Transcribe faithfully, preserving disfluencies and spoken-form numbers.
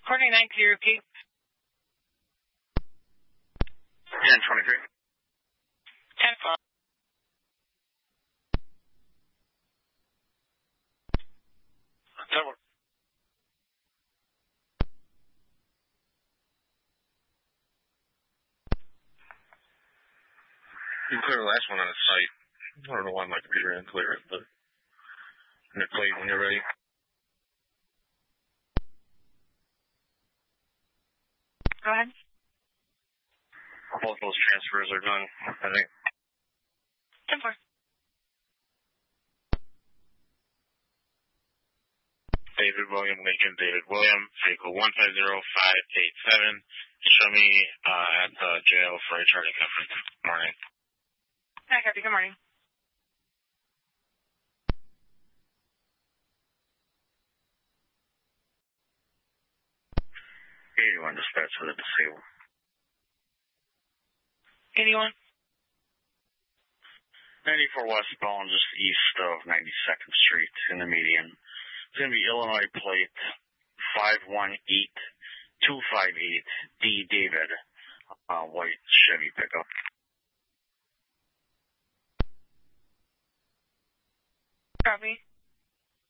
forty-nine, can you repeat? ten twenty-three. ten o'clock. That one. You can clear the last one on the site. I don't know why my computer didn't clear it, but Nick, play when you're ready. Go ahead. Both those transfers are done, I think. ten four. David William, Lincoln, David William, vehicle one five zero five eight seven. Show me uh, at the jail for a charting conference. Morning. Hi, Kathy. Good morning. eighty-one dispatch for the disabled. eighty-one. ninety-four westbound, just east of ninety-second Street in the median. It's going to be Illinois plate five one eight two five eight D David, uh, white Chevy pickup. Copy.